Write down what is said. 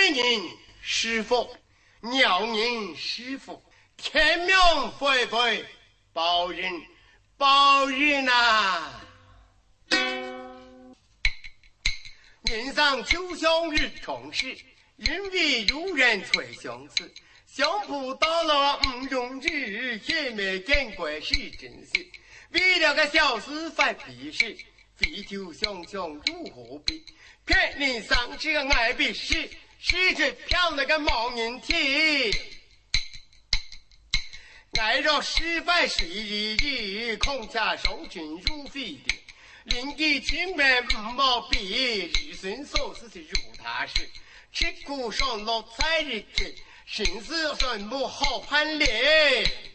人是否，鸟人是否，天命会不会报人报人啊？人上秋香日重事，人为如人催相思。想不到了5用日，也没见怪是真事。为了个小事犯屁事，非就想想如何比？骗人上这个爱必死，是这漂亮个毛人体。爱若失败是日日，恐家受尽如非的。邻居亲人不毛病，日孙所思是如他事。吃苦上落才日去，生死算不好判例。